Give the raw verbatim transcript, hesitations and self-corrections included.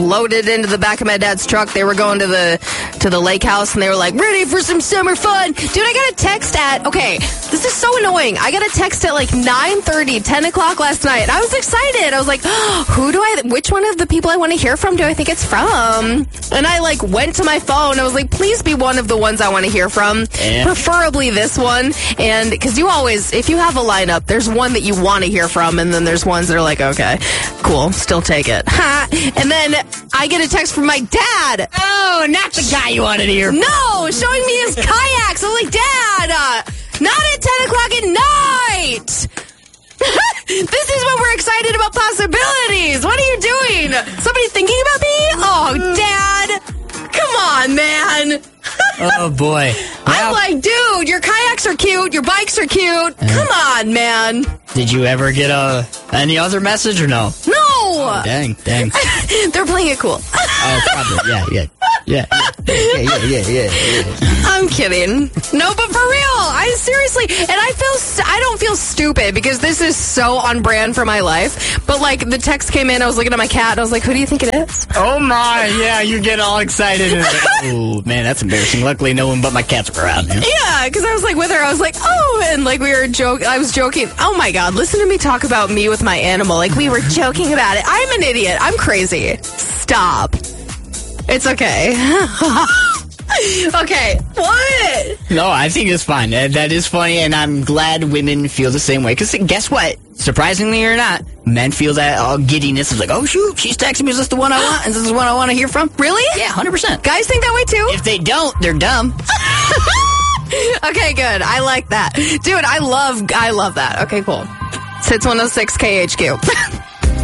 loaded into the back of my dad's truck. They were going to the to the lake house, and they were like, ready for some summer fun. Dude, I got a text at, okay, this is so annoying. I got a text at like nine thirty, ten o'clock last night. I was excited. I was like, oh, who do I, which one of the people I want to hear from do I think it's from? And I like went to my phone. I was like, please be one of the ones I want to hear from. Yeah. Preferably this one. And because you always, if you have a lineup, there's one that you want to hear from, and then there's ones that are like, okay, cool, still take it. Ha! And then I get a text from my dad. Oh, not the guy you wanted to hear from. No, showing me his kayaks. I'm like, Dad, uh, not at ten o'clock at night. This is when we're excited about possibilities. What are you doing? Somebody thinking about me? Oh, Dad. Come on, man. Oh, boy. I'm like, dude, your kayaks are cute. Your bikes are cute. Uh, Come on, man. Did you ever get a any other message or no? No. Oh, dang, dang. They're playing it cool. Oh, probably. Yeah, yeah. Yeah, yeah, yeah, yeah, yeah, yeah. I'm kidding. No, but for real, I seriously, and I feel, st- I don't feel stupid because this is so on brand for my life. But like the text came in, I was looking at my cat, and I was like, who do you think it is? Oh my, yeah, you get all excited. And like, oh man, that's embarrassing. Luckily, no one but my cats were around. Yeah, yeah, because I was like with her, I was like, oh, and like we were joking. I was joking. Oh my God, listen to me talk about me with my animal. Like we were joking about it. I'm an idiot. I'm crazy. Stop. It's okay. Okay, what? No, I think it's fine. That, that is funny, and I'm glad women feel the same way. Because guess what? Surprisingly or not, men feel that all giddiness. It's like, oh, shoot, she's texting me. Is this the one I want? Is this the one I want to hear from? Really? Yeah, one hundred percent. Guys think that way, too? If they don't, they're dumb. Okay, good. I like that. Dude, I love, I love that. Okay, cool. It's one oh six K H Q.